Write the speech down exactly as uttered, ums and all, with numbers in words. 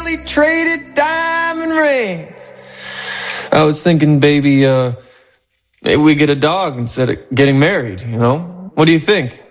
gladly traded diamond rings. I was thinking, baby, uh, maybe we get a dog instead of getting married, you know? What do you think?